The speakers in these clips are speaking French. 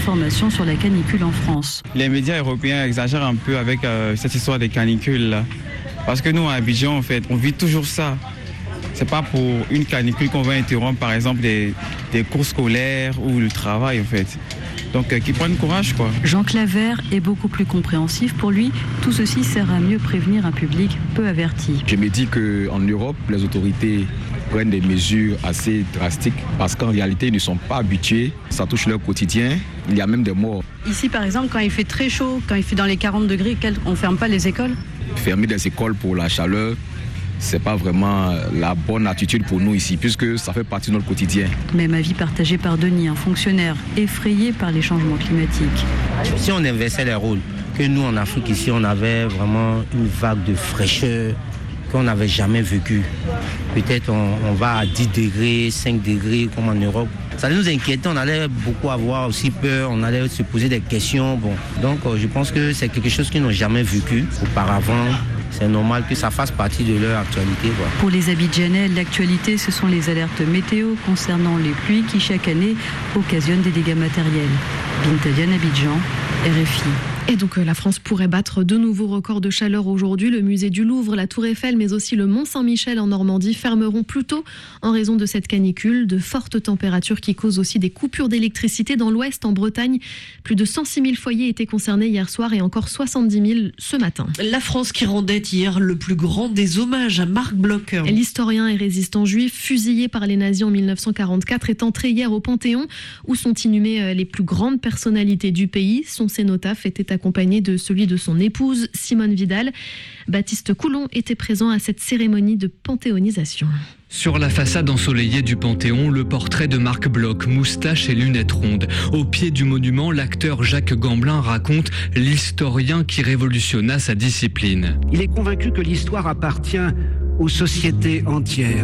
d'informations sur la canicule en France. Les médias européens exagèrent un peu avec cette histoire des canicules là. Parce que nous, à Abidjan, en fait, on vit toujours ça. C'est pas pour une canicule qu'on va interrompre, par exemple, des cours scolaires ou le travail, en fait. Donc, qu'ils prennent courage, quoi. Jean Clavert est beaucoup plus compréhensif. Pour lui, tout ceci sert à mieux prévenir un public peu averti. Je me dis qu'en Europe, les autorités prennent des mesures assez drastiques parce qu'en réalité, ils ne sont pas habitués. Ça touche leur quotidien. Il y a même des morts. Ici, par exemple, quand il fait très chaud, quand il fait dans les 40 degrés, on ne ferme pas les écoles ? Fermer les écoles pour la chaleur, c'est pas vraiment la bonne attitude pour nous ici, puisque ça fait partie de notre quotidien. Même avis partagé par Denis, un fonctionnaire effrayé par les changements climatiques. Si on inversait les rôles, que nous en Afrique ici, on avait vraiment une vague de fraîcheur qu'on n'avait jamais vécue. Peut-être on va à 10 degrés, 5 degrés comme en Europe. Ça nous inquiétait, on allait beaucoup avoir aussi peur, on allait se poser des questions. Bon. Donc je pense que c'est quelque chose qu'ils n'ont jamais vécu auparavant. C'est normal que ça fasse partie de leur actualité. Quoi. Pour les Abidjanais, l'actualité, ce sont les alertes météo concernant les pluies qui, chaque année, occasionnent des dégâts matériels. Binta Diane, Abidjan, RFI. Et donc la France pourrait battre de nouveaux records de chaleur aujourd'hui. Le musée du Louvre, la Tour Eiffel, mais aussi le Mont-Saint-Michel en Normandie fermeront plus tôt en raison de cette canicule. De fortes températures qui causent aussi des coupures d'électricité dans l'Ouest, en Bretagne. Plus de 106 000 foyers étaient concernés hier soir et encore 70 000 ce matin. La France qui rendait hier le plus grand des hommages à Marc Bloch. L'historien et résistant juif fusillé par les nazis en 1944 est entré hier au Panthéon où sont inhumées les plus grandes personnalités du pays. Son cénotaphe était accompagné de celui de son épouse, Simone Vidal. Baptiste Coulon était présent à cette cérémonie de panthéonisation. Sur la façade ensoleillée du Panthéon, le portrait de Marc Bloch, moustache et lunettes rondes. Au pied du monument, l'acteur Jacques Gamblin raconte l'historien qui révolutionna sa discipline. Il est convaincu que l'histoire appartient aux sociétés entières.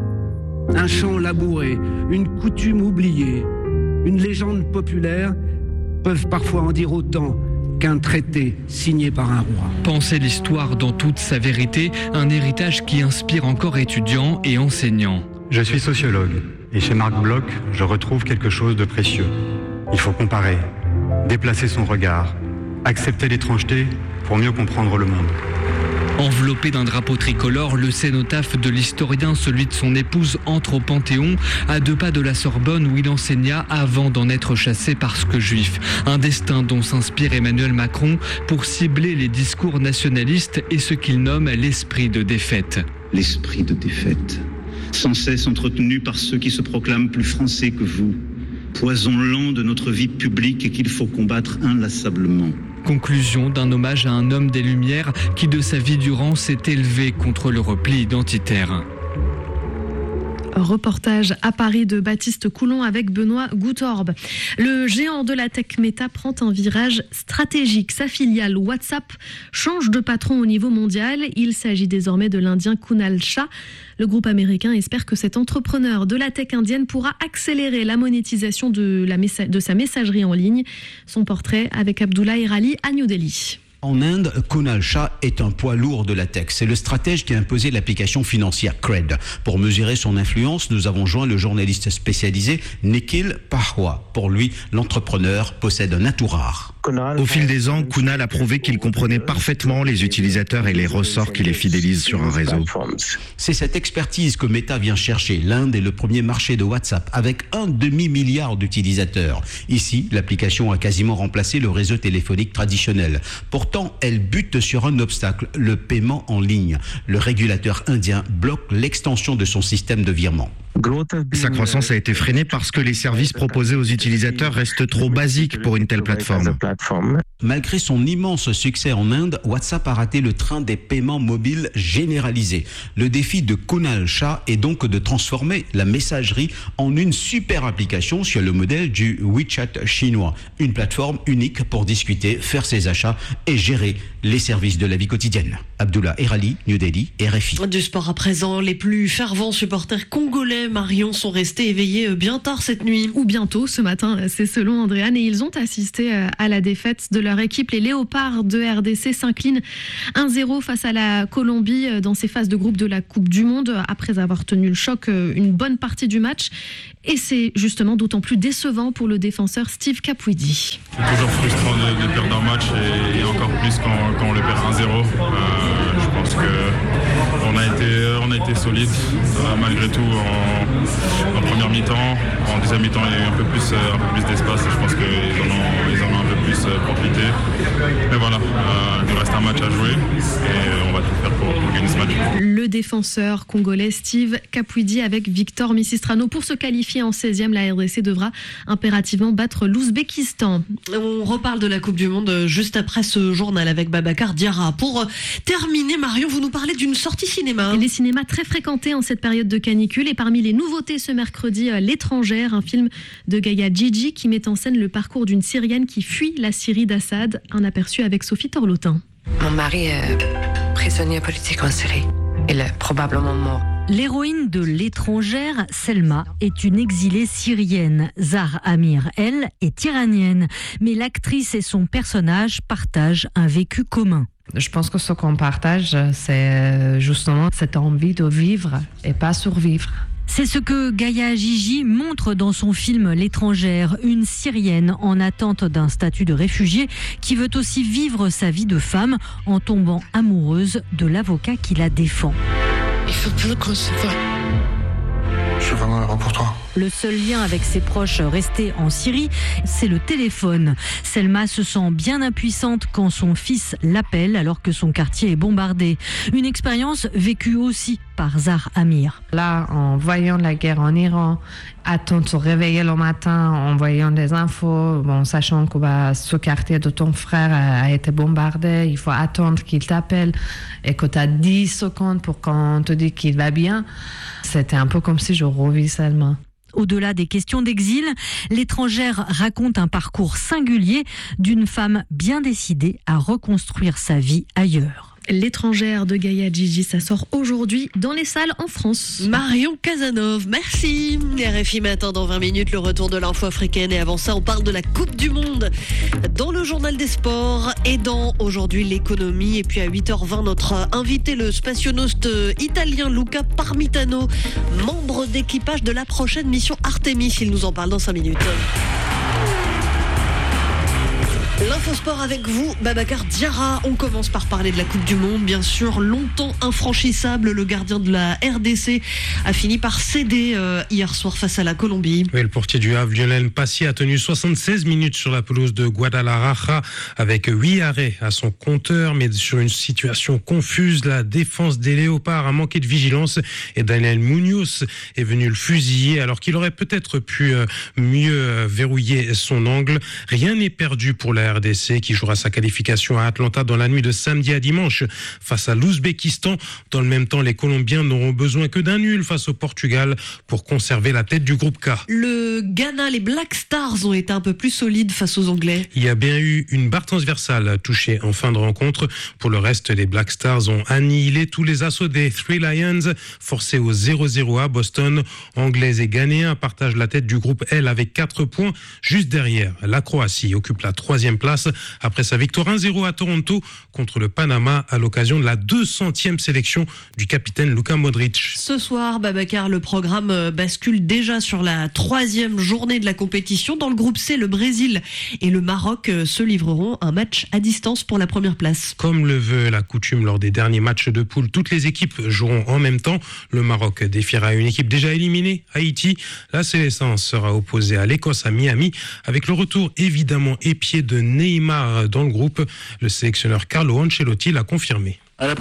Un chant labouré, une coutume oubliée, une légende populaire peuvent parfois en dire autant qu'un traité signé par un roi. Penser l'histoire dans toute sa vérité, un héritage qui inspire encore étudiants et enseignants. Je suis sociologue et chez Marc Bloch, je retrouve quelque chose de précieux. Il faut comparer, déplacer son regard, accepter l'étrangeté pour mieux comprendre le monde. Enveloppé d'un drapeau tricolore, le cénotaphe de l'historien, celui de son épouse, entre au Panthéon, à 2 pas de la Sorbonne où il enseigna avant d'en être chassé parce que juif. Un destin dont s'inspire Emmanuel Macron pour cibler les discours nationalistes et ce qu'il nomme l'esprit de défaite. L'esprit de défaite, sans cesse entretenu par ceux qui se proclament plus français que vous. Poison lent de notre vie publique et qu'il faut combattre inlassablement. Conclusion d'un hommage à un homme des Lumières qui de sa vie durant s'est élevé contre le repli identitaire. Reportage à Paris de Baptiste Coulon avec Benoît Goutorbe. Le géant de la tech Meta prend un virage stratégique. Sa filiale WhatsApp change de patron au niveau mondial. Il s'agit désormais de l'Indien Kunal Shah. Le groupe américain espère que cet entrepreneur de la tech indienne pourra accélérer la monétisation de sa messagerie en ligne. Son portrait avec Abdullah Erali à New Delhi. En Inde, Kunal Shah est un poids lourd de la tech. C'est le stratège qui a imposé l'application financière Cred. Pour mesurer son influence, nous avons joint le journaliste spécialisé Nikhil Pahwa. Pour lui, l'entrepreneur possède un atout rare. Au fil des ans, Kunal a prouvé qu'il comprenait parfaitement les utilisateurs et les ressorts qui les fidélisent sur un réseau. C'est cette expertise que Meta vient chercher. L'Inde est le premier marché de WhatsApp avec 1,5 milliard d'utilisateurs. Ici, l'application a quasiment remplacé le réseau téléphonique traditionnel. Pourtant, elle bute sur un obstacle, le paiement en ligne. Le régulateur indien bloque l'extension de son système de virement. Sa croissance a été freinée parce que les services proposés aux utilisateurs restent trop basiques pour une telle plateforme. Malgré son immense succès en Inde, WhatsApp a raté le train des paiements mobiles généralisés. Le défi de Kunal Shah est donc de transformer la messagerie en une super application sur le modèle du WeChat chinois. Une plateforme unique pour discuter, faire ses achats et gérer les services de la vie quotidienne. Abdullah Erali, New Delhi, RFI. Du sport à présent, les plus fervents supporters congolais Lyonnais, Marion, sont restés éveillés bien tard cette nuit. Ou bientôt ce matin, c'est selon Andréane, et ils ont assisté à la défaite de leur équipe. Les Léopards de RDC s'inclinent 1-0 face à la Colombie dans ces phases de groupe de la Coupe du Monde, après avoir tenu le choc une bonne partie du match. Et c'est justement d'autant plus décevant pour le défenseur Steve Capuidi. C'est toujours frustrant de perdre un match et encore plus quand on le perd 1-0. Je pense qu'on a été solide malgré tout en première mi-temps. En deuxième mi-temps, il y a eu un peu plus d'espace et je pense qu'ils en ont un peu plus profité. Mais voilà, il reste un match à jouer et on va tout faire pour gagner ce match. Le défenseur congolais Steve Capuidi avec Victor Misistrano. Pour se qualifier en 16e, la RDC devra impérativement battre l'Ouzbékistan. On reparle de la Coupe du Monde juste après ce journal avec Babacar Diarra. Pour terminer, Marion, vous nous parlez d'une sortie cinéma. Les cinémas très fréquentés en cette période de canicule. Et parmi les nouveautés ce mercredi, L'étrangère, un film de Gaïa Djidji qui met en scène le parcours d'une Syrienne qui fuit la Syrie d'Assad. Un aperçu avec Sophie Torlotin. Mon mari est prisonnier politique en Syrie. Il est probablement mort. L'héroïne de L'étrangère, Selma, est une exilée syrienne. Zahra Amir, elle, est iranienne. Mais l'actrice et son personnage partagent un vécu commun. Je pense que ce qu'on partage, c'est justement cette envie de vivre et pas survivre. C'est ce que Gaïa Djidji montre dans son film L'étrangère, une Syrienne en attente d'un statut de réfugiée qui veut aussi vivre sa vie de femme en tombant amoureuse de l'avocat qui la défend. Il faut plus qu'on se voit. Je suis vraiment heureux pour toi. Le seul lien avec ses proches restés en Syrie, c'est le téléphone. Selma se sent bien impuissante quand son fils l'appelle alors que son quartier est bombardé. Une expérience vécue aussi par Zahra Amir. Là, en voyant la guerre en Iran, attendre de se réveiller le matin en voyant des infos, sachant que ce quartier de ton frère a été bombardé, il faut attendre qu'il t'appelle et que tu as 10 secondes pour qu'on te dise qu'il va bien. C'était un peu comme si je revis Selma. Au-delà des questions d'exil, L'étrangère raconte un parcours singulier d'une femme bien décidée à reconstruire sa vie ailleurs. L'étrangère de Gaïa Djidji, ça sort aujourd'hui dans les salles en France. Marion Casanov, merci. RFI Matin dans 20 minutes, le retour de l'info africaine. Et avant ça, on parle de la Coupe du Monde dans le journal des sports et dans aujourd'hui l'économie. Et puis à 8h20, notre invité, le spationaute italien Luca Parmitano, membre d'équipage de la prochaine mission Artemis. Il nous en parle dans 5 minutes. L'infosport avec vous, Babacar Diarra. On commence par parler de la Coupe du Monde, bien sûr. Longtemps infranchissable, le gardien de la RDC a fini par céder hier soir face à la Colombie. Oui, le portier du Havre, Lionel Passy, a tenu 76 minutes sur la pelouse de Guadalajara avec 8 arrêts à son compteur, mais sur une situation confuse. La défense des Léopards a manqué de vigilance et Daniel Munoz est venu le fusiller alors qu'il aurait peut-être pu mieux verrouiller son angle. Rien n'est perdu pour la RDC qui jouera sa qualification à Atlanta dans la nuit de samedi à dimanche face à l'Ouzbékistan. Dans le même temps, les Colombiens n'auront besoin que d'un nul face au Portugal pour conserver la tête du groupe K. Le Ghana, les Black Stars ont été un peu plus solides face aux Anglais. Il y a bien eu une barre transversale touchée en fin de rencontre. Pour le reste, les Black Stars ont annihilé tous les assauts des Three Lions, forcés au 0-0 à Boston. Anglais et Ghanéens partagent la tête du groupe L avec 4 points. Juste derrière, la Croatie occupe la 3e place après sa victoire 1-0 à Toronto contre le Panama à l'occasion de la 200e sélection du capitaine Luka Modric. Ce soir, Babacar, le programme bascule déjà sur la 3e journée de la compétition. Dans le groupe C, le Brésil et le Maroc se livreront un match à distance pour la première place. Comme le veut la coutume lors des derniers matchs de poule, toutes les équipes joueront en même temps. Le Maroc défiera une équipe déjà éliminée, Haïti. La sélection sera opposée à l'Écosse à Miami avec le retour évidemment épié de Neymar dans le groupe. Le sélectionneur Carlo Ancelotti l'a confirmé.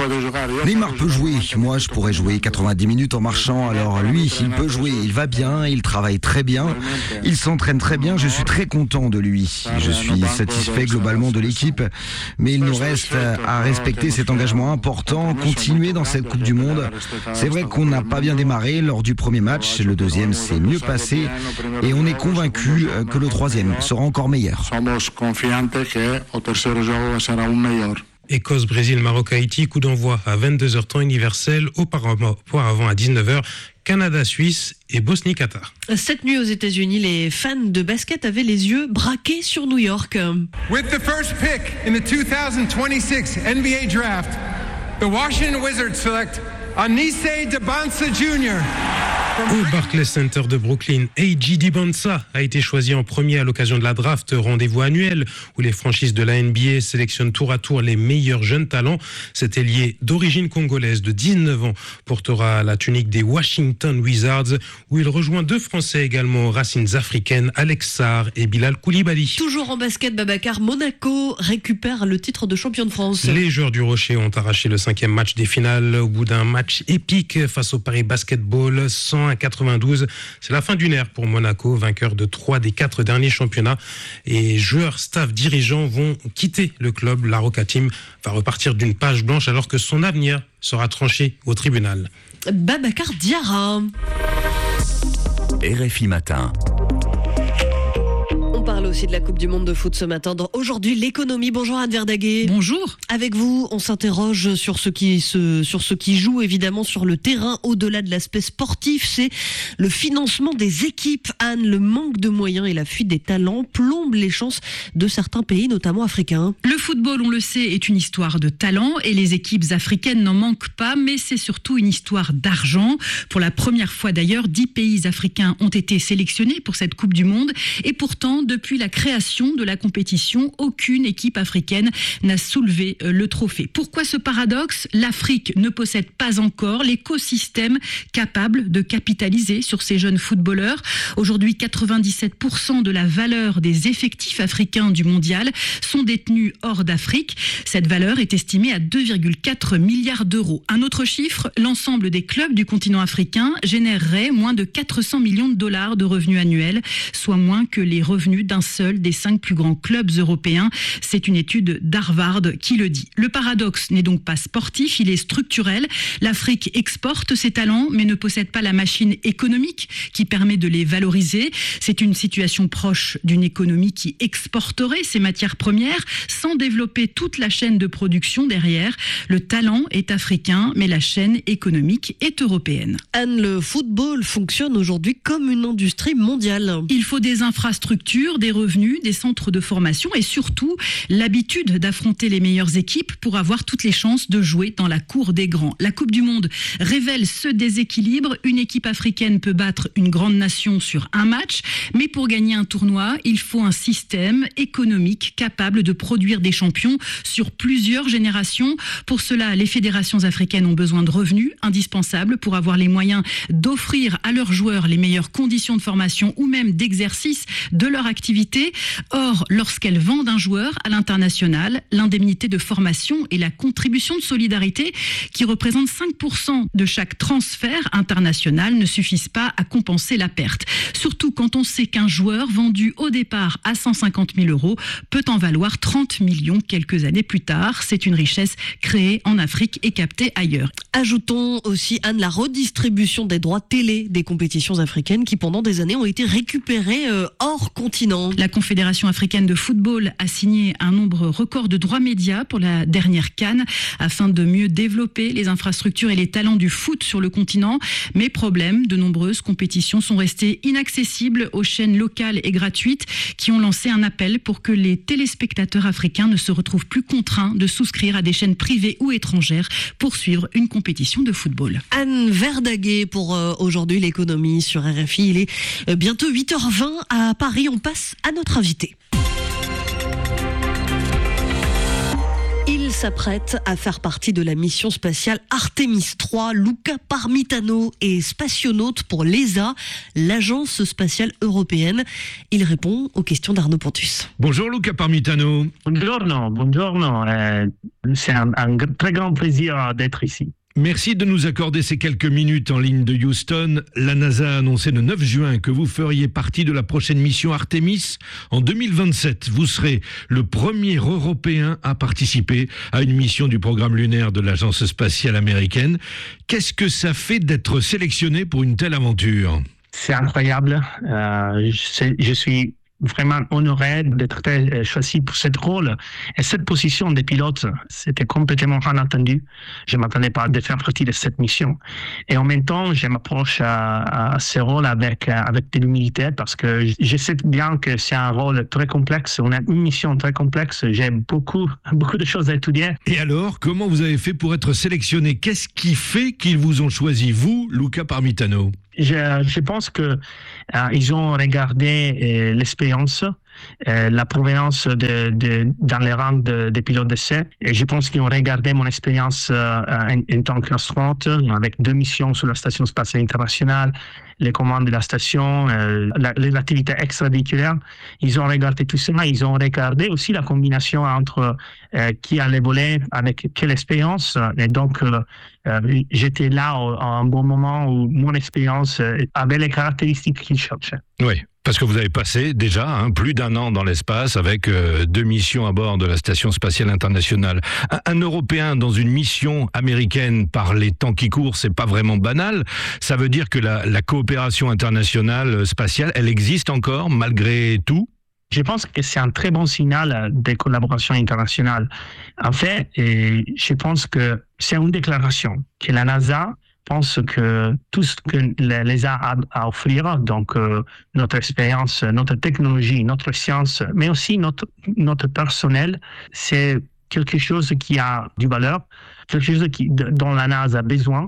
Neymar peut jouer, moi je pourrais jouer 90 minutes en marchant, alors lui il peut jouer, il va bien, il travaille très bien, il s'entraîne très bien, je suis très content de lui, je suis satisfait globalement de l'équipe, mais il nous reste à respecter cet engagement important, continuer dans cette Coupe du Monde. C'est vrai qu'on n'a pas bien démarré lors du premier match, le deuxième s'est mieux passé et on est convaincu que le troisième sera encore meilleur. Écosse, Brésil, Maroc, Haïti. Coup d'envoi à 22h temps universel. Auparavant à 19h. Canada, Suisse et Bosnie-Qatar. Cette nuit aux États-Unis, les fans de basket avaient les yeux braqués sur New York. With the first pick in the 2026 NBA draft, the Washington Wizards select Anise Dibonsa Jr. Au Barclays Center de Brooklyn, A.J. Dibonsa a été choisi en premier à l'occasion de la draft, rendez-vous annuel où les franchises de la NBA sélectionnent tour à tour les meilleurs jeunes talents. Cet ailier d'origine congolaise de 19 ans portera la tunique des Washington Wizards où il rejoint 2 Français également aux racines africaines, Alex Sarr et Bilal Koulibaly. Toujours en basket, Babacar, Monaco récupère le titre de champion de France. Les joueurs du Rocher ont arraché le 5e match des finales au bout d'un match épique face au Paris Basketball 100-92. C'est la fin d'une ère pour Monaco, vainqueur de 3 des 4 derniers championnats. Et joueurs, staff, dirigeants vont quitter le club. La Roca Team va repartir d'une page blanche alors que son avenir sera tranché au tribunal. Babacar Diarra. RFI Matin. On parle aussi de la Coupe du Monde de foot ce matin dans Aujourd'hui l'économie. Bonjour Anne Verdaguet. Bonjour. Avec vous, on s'interroge sur ce qui joue évidemment sur le terrain au-delà de l'aspect sportif. C'est le financement des équipes. Anne, le manque de moyens et la fuite des talents plombent les chances de certains pays, notamment africains. Le football, on le sait, est une histoire de talent et les équipes africaines n'en manquent pas, mais c'est surtout une histoire d'argent. Pour la première fois d'ailleurs, 10 pays africains ont été sélectionnés pour cette Coupe du Monde et pourtant, depuis la création de la compétition, aucune équipe africaine n'a soulevé le trophée. Pourquoi ce paradoxe ? L'Afrique ne possède pas encore l'écosystème capable de capitaliser sur ces jeunes footballeurs. Aujourd'hui, 97% de la valeur des effectifs africains du mondial sont détenus hors d'Afrique. Cette valeur est estimée à 2,4 milliards d'euros. Un autre chiffre, l'ensemble des clubs du continent africain générerait moins de 400 millions de dollars de revenus annuels, soit moins que les revenus d'un seul des 5 plus grands clubs européens. C'est une étude d'Harvard qui le dit. Le paradoxe n'est donc pas sportif, il est structurel. L'Afrique exporte ses talents, mais ne possède pas la machine économique qui permet de les valoriser. C'est une situation proche d'une économie qui exporterait ses matières premières sans développer toute la chaîne de production derrière. Le talent est africain, mais la chaîne économique est européenne. Anne, le football fonctionne aujourd'hui comme une industrie mondiale. Il faut des infrastructures, des revenus, des centres de formation et surtout l'habitude d'affronter les meilleures équipes pour avoir toutes les chances de jouer dans la cour des grands. La Coupe du Monde révèle ce déséquilibre. Une équipe africaine peut battre une grande nation sur un match, mais pour gagner un tournoi, il faut un système économique capable de produire des champions sur plusieurs générations. Pour cela, les fédérations africaines ont besoin de revenus indispensables pour avoir les moyens d'offrir à leurs joueurs les meilleures conditions de formation ou même d'exercice de leur activité. Or, lorsqu'elles vendent un joueur à l'international, l'indemnité de formation et la contribution de solidarité, qui représente 5% de chaque transfert international, ne suffisent pas à compenser la perte. Surtout quand on sait qu'un joueur vendu au départ à 150 000 euros peut en valoir 30 millions quelques années plus tard. C'est une richesse créée en Afrique et captée ailleurs. Ajoutons aussi, Anne, la redistribution des droits télé des compétitions africaines qui pendant des années ont été récupérés hors continent. La Confédération africaine de football a signé un nombre record de droits médias pour la dernière CAN afin de mieux développer les infrastructures et les talents du foot sur le continent. Mais problème, de nombreuses compétitions sont restées inaccessibles aux chaînes locales et gratuites qui ont lancé un appel pour que les téléspectateurs africains ne se retrouvent plus contraints de souscrire à des chaînes privées ou étrangères pour suivre une compétition de football. Anne Verdaguet pour Aujourd'hui l'économie sur RFI. Il est bientôt 8h20 à Paris. On passe à notre invité. Il s'apprête à faire partie de la mission spatiale Artemis 3. Luca Parmitano est spationaute pour l'ESA, l'agence spatiale européenne. Il répond aux questions d'Arnaud Pontus. Bonjour Luca Parmitano. Buongiorno. C'est un très grand plaisir d'être ici. Merci de nous accorder ces quelques minutes en ligne de Houston. La NASA a annoncé le 9 juin que vous feriez partie de la prochaine mission Artemis. En 2027, vous serez le premier Européen à participer à une mission du programme lunaire de l'Agence spatiale américaine. Qu'est-ce que ça fait d'être sélectionné pour une telle aventure ? C'est incroyable. Je suis vraiment honoré d'être choisi pour ce rôle. Et cette position des pilotes, c'était complètement inattendu. Je ne m'attendais pas de faire partie de cette mission. Et en même temps, je m'approche à ce rôle avec de l'humilité parce que je sais bien que c'est un rôle très complexe. On a une mission très complexe. J'ai beaucoup de choses à étudier. Et alors, comment vous avez fait pour être sélectionné? Qu'est-ce qui fait qu'ils vous ont choisi, vous, Luca Parmitano? Je pense que ils ont regardé l'expérience, la provenance dans les rangs des pilotes d'essai. Et je pense qu'ils ont regardé mon expérience en tant qu'astronaute, avec 2 missions sur la Station spatiale internationale, les commandes de la station, l'activité extravéhiculaire. Ils ont regardé tout ça. Ils ont regardé aussi la combinaison entre qui allait voler avec quelle expérience. Et donc, j'étais là à un bon moment où mon expérience avait les caractéristiques qu'ils cherchaient. Oui. Parce que vous avez passé déjà plus d'1 an dans l'espace avec 2 missions à bord de la Station spatiale internationale. Un Européen dans une mission américaine par les temps qui courent, c'est pas vraiment banal. Ça veut dire que la coopération internationale spatiale, elle existe encore malgré tout? Je pense que c'est un très bon signal de collaboration internationale. En fait, je pense que c'est une déclaration que la NASA pense que tout ce que l'ESA a à offrir, donc notre expérience, notre technologie, notre science, mais aussi notre personnel, c'est quelque chose qui a du valeur, quelque chose dont la NASA a besoin.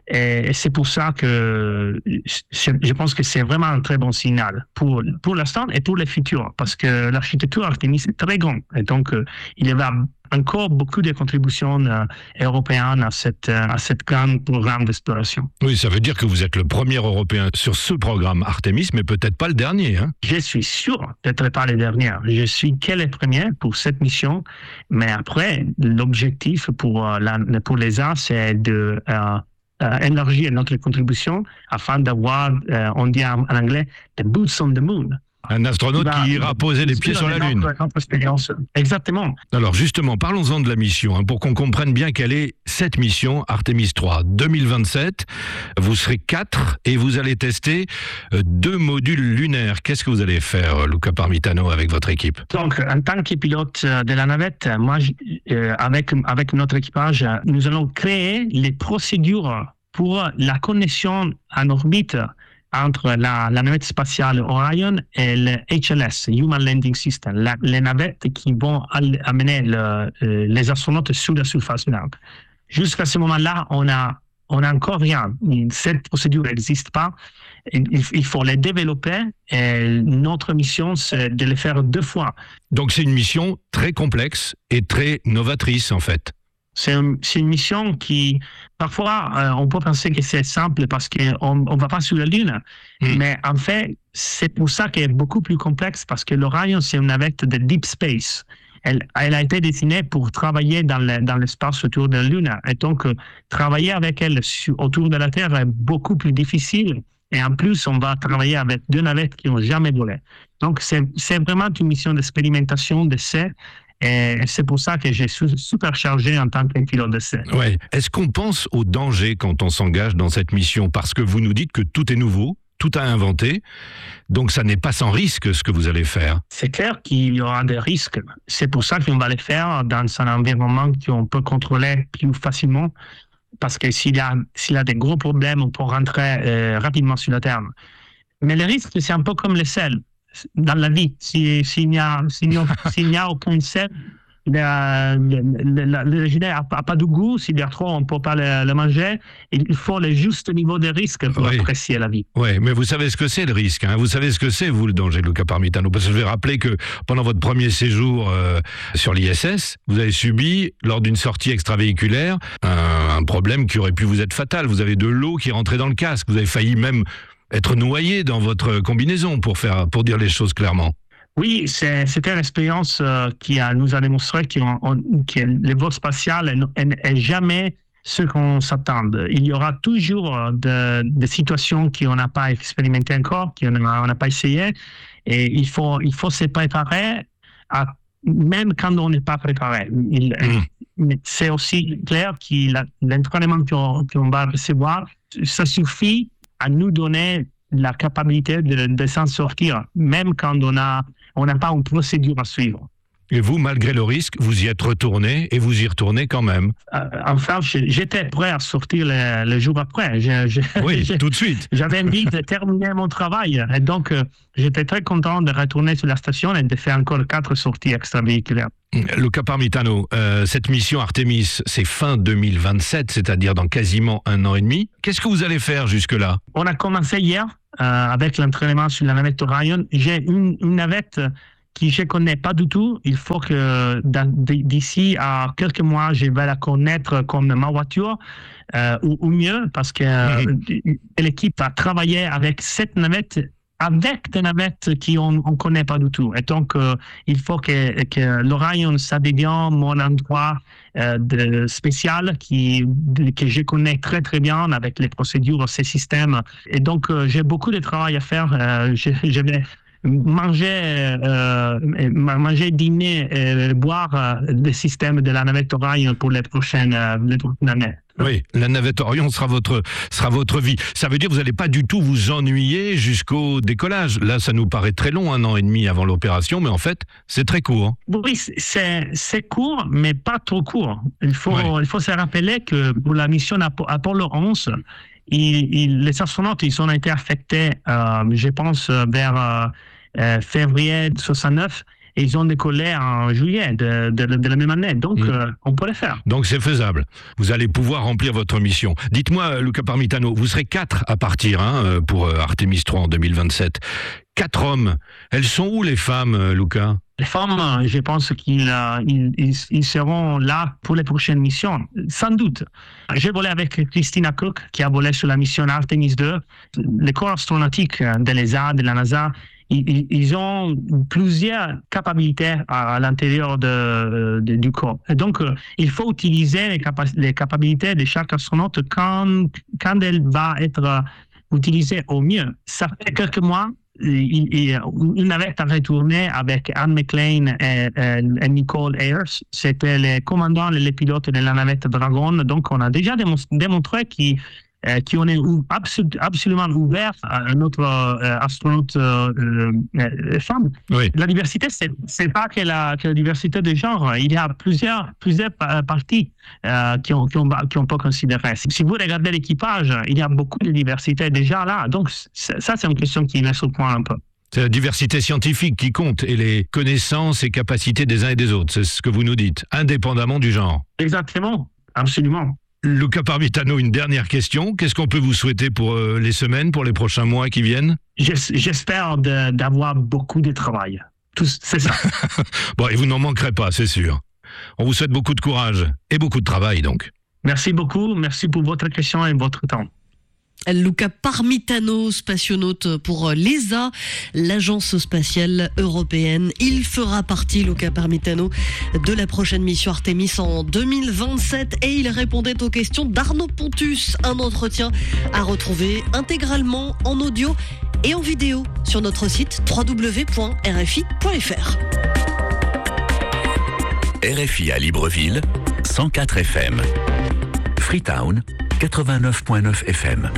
Et c'est pour ça que je pense que c'est vraiment un très bon signal pour l'instant et pour le futur, parce que l'architecture Artemis est très grande. Et donc, il y va encore beaucoup de contributions européennes à cette grand programme d'exploration. Oui, ça veut dire que vous êtes le premier Européen sur ce programme Artemis, mais peut-être pas le dernier. Je suis sûr d'être pas le dernier. Je suis que le premier pour cette mission, mais après, l'objectif pour l'ESA, c'est de élargir notre contribution afin d'avoir, on dit en anglais, the boots on the moon. Un astronaute qui ira poser les pieds sur la Lune. Exactement. Alors justement, parlons-en de la mission, pour qu'on comprenne bien quelle est cette mission Artemis 3 2027. Vous serez 4 et vous allez tester 2 modules lunaires. Qu'est-ce que vous allez faire, Luca Parmitano, avec votre équipe? Donc, en tant que pilote de la navette, moi, avec notre équipage, nous allons créer les procédures pour la connexion en orbite entre la navette spatiale Orion et le HLS, Human Landing System, les navettes qui vont amener les astronautes sur la surface lunaire. Jusqu'à ce moment-là, on a encore rien. Cette procédure n'existe pas. Il faut les développer et notre mission, c'est de les faire 2 fois. Donc c'est une mission très complexe et très novatrice en fait. C'est une mission qui, parfois, on peut penser que c'est simple parce qu'on ne va pas sur la Lune. Mais en fait, c'est pour ça qu'elle est beaucoup plus complexe parce que l'Orion, c'est une navette de deep space. Elle a été dessinée pour travailler dans l'espace autour de la Lune. Et donc, travailler avec elle autour de la Terre est beaucoup plus difficile. Et en plus, on va travailler avec 2 navettes qui n'ont jamais volé. Donc, c'est vraiment une mission d'expérimentation, d'essai. Et c'est pour ça que je suis super chargé en tant que pilote d'essai. Ouais. Est-ce qu'on pense au danger quand on s'engage dans cette mission? Parce que vous nous dites que tout est nouveau, tout à inventer, donc ça n'est pas sans risque ce que vous allez faire. C'est clair qu'il y aura des risques. C'est pour ça qu'on va les faire dans un environnement qu'on peut contrôler plus facilement. Parce que s'il y a des gros problèmes, on peut rentrer rapidement sur la Terre. Mais le risque, c'est un peu comme le sel. Dans la vie, s'il n'y a aucun sel, le gilet n'a pas de goût. S'il y a trop, on ne peut pas le manger. Il faut le juste niveau de risque pour apprécier la vie. Oui, mais vous savez ce que c'est le risque. Vous savez ce que c'est, vous, le danger, Luca Parmitano. Parce que je vais rappeler que pendant votre premier séjour sur l'ISS, vous avez subi, lors d'une sortie extravéhiculaire, un problème qui aurait pu vous être fatal. Vous avez de l'eau qui rentrait dans le casque. Vous avez failli même être noyé dans votre combinaison, pour dire les choses clairement. Oui, c'était une expérience qui nous a démontré que le vol spatial n'est jamais ce qu'on s'attend. Il y aura toujours des situations qu'on n'a pas expérimentées encore, qu'on n'a pas essayé, et il faut se préparer même quand on n'est pas préparé. C'est aussi clair que l'entraînement qu'on va recevoir, ça suffit à nous donner la capacité de s'en sortir, même quand on a on n'a pas une procédure à suivre. Et vous, malgré le risque, vous y êtes retourné et vous y retournez quand même. Enfin, j'étais prêt à sortir le jour après. Oui, tout de suite. J'avais envie de terminer mon travail. Et donc, j'étais très content de retourner sur la station et de faire encore 4 sorties extravéhiculaires. Luca Parmitano, cette mission Artemis, c'est fin 2027, c'est-à-dire dans quasiment 1 an et demi. Qu'est-ce que vous allez faire jusque-là ? On a commencé hier avec l'entraînement sur la navette Orion. J'ai une navette qui je ne connais pas du tout. Il faut que d'ici à quelques mois, je vais la connaître comme ma voiture, ou mieux, parce que l'équipe a travaillé avec 7 navettes, avec des navettes qu'on ne connaît pas du tout. Et donc, il faut que l'Orion, ça devienne mon endroit spécial que je connais très, très bien avec les procédures, ces systèmes. Et donc, j'ai beaucoup de travail à faire. Je vais manger, dîner, boire le système de la navette Orion pour les prochaines années. Oui, la navette Orion sera votre vie. Ça veut dire que vous n'allez pas du tout vous ennuyer jusqu'au décollage. Là, ça nous paraît très long, 1 an et demi avant l'opération, mais en fait, c'est très court. Oui, c'est court, mais pas trop court. Il faut se rappeler que pour la mission Apollo 11, les astronautes, ils ont été affectés, je pense, vers février 69, et ils ont décollé en juillet de la même année. Donc, on peut le faire. Donc, c'est faisable. Vous allez pouvoir remplir votre mission. Dites-moi, Luca Parmitano, vous serez 4 à partir pour Artemis 3 en 2027. 4 hommes. Elles sont où, les femmes, Luca ? Les femmes, je pense qu'ils seront là pour les prochaines missions, sans doute. J'ai volé avec Christina Cook, qui a volé sur la mission Artemis 2. Les corps astronautique de l'ESA, de la NASA, ils ont plusieurs capacités à l'intérieur du corps. Et donc, il faut utiliser les capacités de chaque astronaute quand elle va être utilisée au mieux. Ça fait quelques mois, une navette a retourné avec Anne McLean et Nicole Ayers. C'était les commandants et les pilotes de la navette Dragon. Donc, on a déjà démontré qu'on est absolument ouvert à notre astronaute femme. Oui. La diversité, c'est pas que la diversité de genre. Il y a plusieurs parties qu'on peut considérer. Si vous regardez l'équipage, il y a beaucoup de diversité déjà là. Donc, ça, c'est une question qui me surprend un peu. C'est la diversité scientifique qui compte et les connaissances et capacités des uns et des autres. C'est ce que vous nous dites, indépendamment du genre. Exactement, absolument. Luca Parmitano, une dernière question. Qu'est-ce qu'on peut vous souhaiter pour les semaines, pour les prochains mois qui viennent ? J'espère d'avoir beaucoup de travail. C'est ça. Bon, et vous n'en manquerez pas, c'est sûr. On vous souhaite beaucoup de courage et beaucoup de travail, donc. Merci beaucoup. Merci pour votre question et votre temps. Luca Parmitano, spationaute pour l'ESA, l'agence spatiale européenne. Il fera partie, Luca Parmitano, de la prochaine mission Artemis en 2027 et il répondait aux questions d'Arnaud Pontus. Un entretien à retrouver intégralement en audio et en vidéo sur notre site www.rfi.fr. RFI à Libreville, 104 FM. Freetown, 89.9 FM.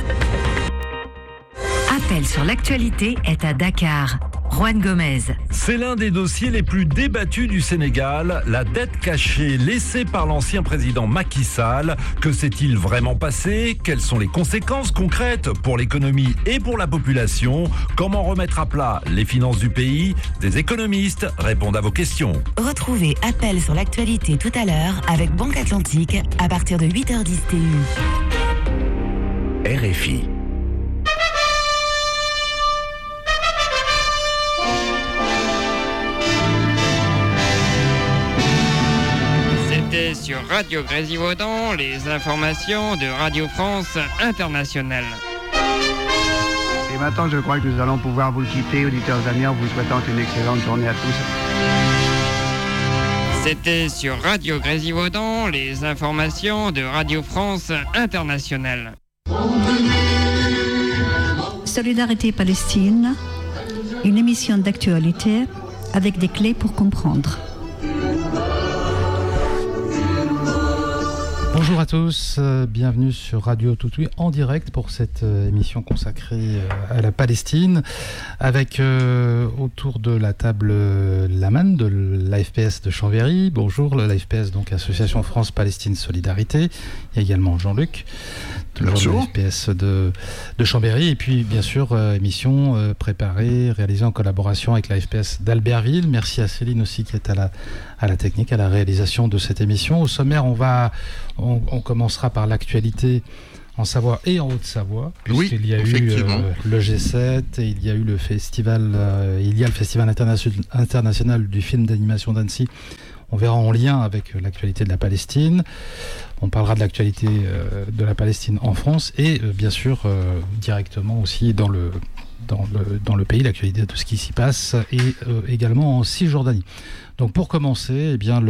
Appel sur l'actualité est à Dakar. Juan Gomez. C'est l'un des dossiers les plus débattus du Sénégal, la dette cachée laissée par l'ancien président Macky Sall. Que s'est-il vraiment passé ? Quelles sont les conséquences concrètes pour l'économie et pour la population ? Comment remettre à plat les finances du pays ? Des économistes répondent à vos questions. Retrouvez Appel sur l'actualité tout à l'heure avec Banque Atlantique à partir de 8h10 TU. RFI. C'était sur Radio Grésivaudan, les informations de Radio France Internationale. Et maintenant, je crois que nous allons pouvoir vous quitter, auditeurs amis, en vous souhaitant une excellente journée à tous. C'était sur Radio Grésivaudan, les informations de Radio France Internationale. Solidarité Palestine, une émission d'actualité avec des clés pour comprendre. Bonjour. Bonjour à tous, bienvenue sur Radio Toutoui en direct pour cette émission consacrée à la Palestine avec autour de la table Laman de l'AFPS de Chambéry. Bonjour, l'AFPS, donc Association France-Palestine Solidarité. Il y a également Jean-Luc, toujours de l'AFPS de Chambéry. Et puis bien sûr, émission préparée, réalisée en collaboration avec l'AFPS d'Albertville. Merci à Céline aussi qui est à la technique, à la réalisation de cette émission. Au sommaire, on commencera par l'actualité en Savoie et en Haute-Savoie, puisqu'il y a eu le G7 et il y a eu le festival, international du film d'animation d'Annecy. On verra en lien avec l'actualité de la Palestine. On parlera de l'actualité de la Palestine en France et bien sûr directement aussi dans le pays, l'actualité de tout ce qui s'y passe et également en Cisjordanie. Donc pour commencer, eh bien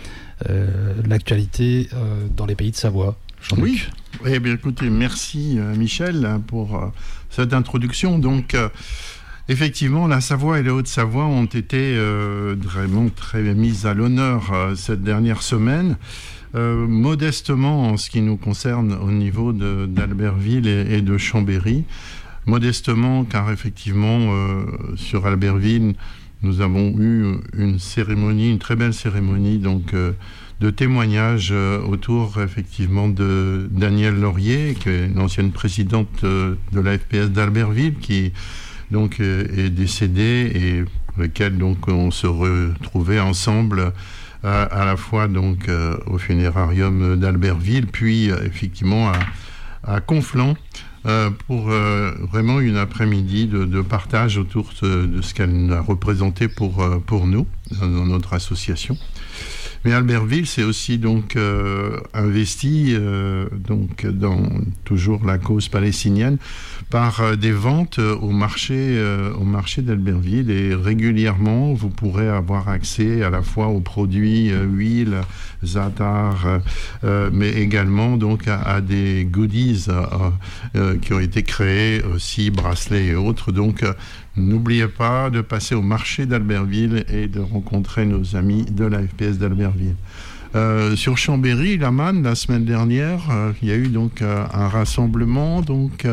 l'actualité dans les pays de Savoie. Oui, eh bien écoutez, merci Michel pour cette introduction. Donc effectivement, la Savoie et les Hauts-de-Savoie ont été vraiment très mises à l'honneur cette dernière semaine. Modestement en ce qui nous concerne au niveau d'Albertville et de Chambéry. Modestement, car effectivement, sur Albertville, nous avons eu une très belle cérémonie donc, de témoignage autour effectivement de Danielle Laurier, qui est l'ancienne présidente de l'AFPS d'Albertville, qui donc est décédée et lequel donc on se retrouvait ensemble à la fois donc au funérarium d'Albertville, puis effectivement à Conflans. Pour vraiment une après-midi de partage autour de ce qu'elle a représenté pour nous, dans notre association. Mais Albertville s'est aussi donc investi donc dans toujours la cause palestinienne par des ventes au marché d'Albertville, et régulièrement vous pourrez avoir accès à la fois aux produits huile, za'atar, mais également donc à des goodies qui ont été créés aussi, bracelets et autres. Donc n'oubliez pas de passer au marché d'Albertville et de rencontrer nos amis de l'AFPS d'Albertville. Sur Chambéry, Laman, la semaine dernière, il y a eu donc un rassemblement donc,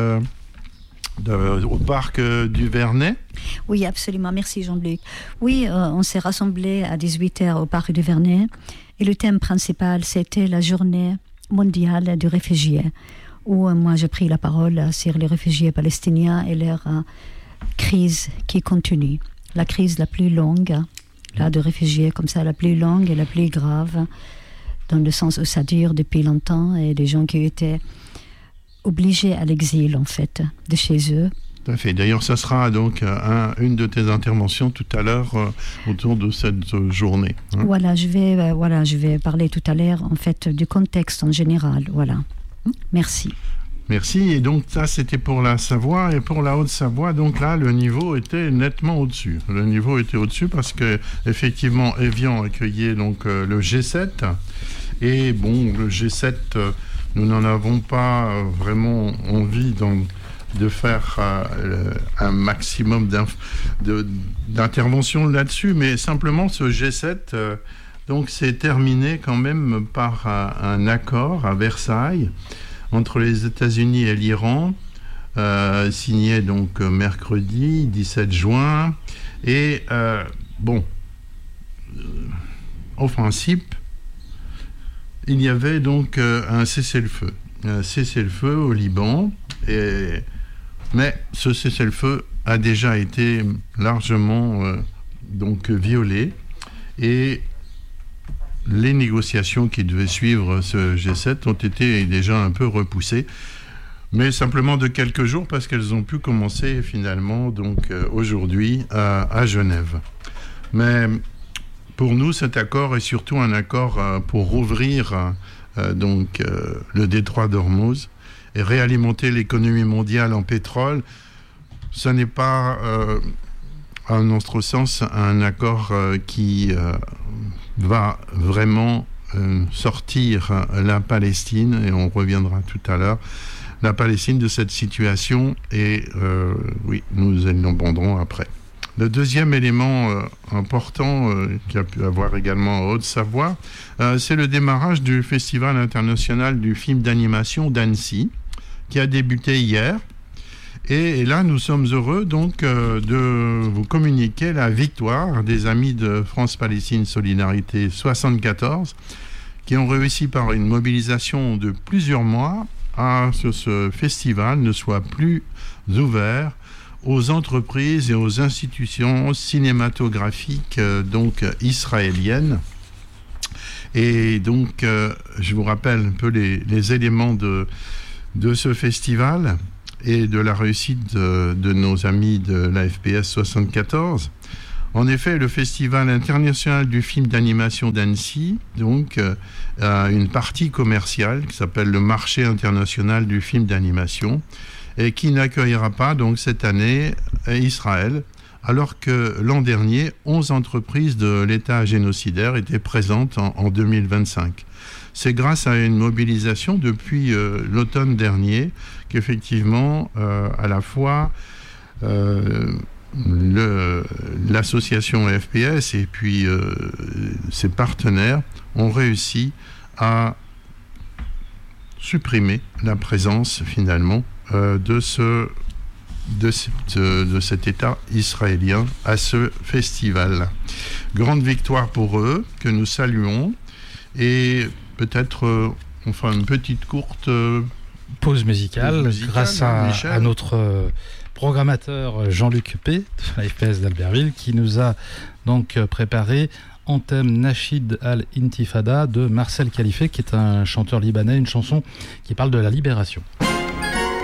au parc du Vernet. Oui, absolument. Merci Jean-Luc. Oui, on s'est rassemblés à 18h au parc du Vernet et le thème principal, c'était la journée mondiale du réfugié, où moi j'ai pris la parole sur les réfugiés palestiniens et leur crise qui continue. La crise la plus longue, là, de réfugiés comme ça, la plus longue et la plus grave, dans le sens où ça dure depuis longtemps, et des gens qui étaient obligés à l'exil, en fait, de chez eux. Tout à fait. D'ailleurs, ça sera donc une de tes interventions tout à l'heure autour de cette journée. Hein. Voilà, je vais parler tout à l'heure, en fait, du contexte en général. Voilà. Merci. Merci. Et donc, ça, c'était pour la Savoie. Et pour la Haute-Savoie, donc là, le niveau était nettement au-dessus. Le niveau était au-dessus parce que, effectivement, Évian accueillait donc le G7. Et bon, le G7, nous n'en avons pas vraiment envie de faire un maximum d'intervention là-dessus, mais simplement ce G7 donc s'est terminé quand même par un accord à Versailles entre les États-Unis et l'Iran, signé donc mercredi 17 juin. Et en principe, il y avait donc un cessez-le-feu. Un cessez-le-feu au Liban, mais ce cessez-le-feu a déjà été largement donc violé, et les négociations qui devaient suivre ce G7 ont été déjà un peu repoussées, mais simplement de quelques jours, parce qu'elles ont pu commencer finalement donc aujourd'hui à Genève. Mais pour nous, cet accord est surtout un accord pour rouvrir le détroit d'Ormuz et réalimenter l'économie mondiale en pétrole. Ce n'est pas, à notre sens, un accord qui va vraiment sortir la Palestine, et on reviendra tout à l'heure, la Palestine de cette situation, et oui, nous en abonderons après. Le deuxième élément important qu'il y a pu avoir également en Haute-Savoie, c'est le démarrage du Festival international du film d'animation d'Annecy, qui a débuté hier. Et là, nous sommes heureux donc de vous communiquer la victoire des amis de France-Palestine Solidarité 74, qui ont réussi par une mobilisation de plusieurs mois à ce que ce festival ne soit plus ouvert aux entreprises et aux institutions cinématographiques donc israéliennes. Et donc, je vous rappelle un peu les éléments de ce festival et de la réussite de nos amis de la FPS 74. En effet, le Festival international du film d'animation d'Annecy donc, a une partie commerciale qui s'appelle le Marché international du film d'animation, et qui n'accueillera pas donc cette année Israël, alors que l'an dernier, 11 entreprises de l'État génocidaire étaient présentes en 2025. C'est grâce à une mobilisation depuis l'automne dernier qu'effectivement, à la fois l'association FPS et puis ses partenaires ont réussi à supprimer la présence finalement de cet État israélien à ce festival. Grande victoire pour eux, que nous saluons, et peut-être on fera une petite courte pause musicale grâce à notre programmateur Jean-Luc P. de la FPS d'Albertville, qui nous a donc préparé Anthem Nachid al-Intifada de Marcel Khalife, qui est un chanteur libanais, une chanson qui parle de la libération.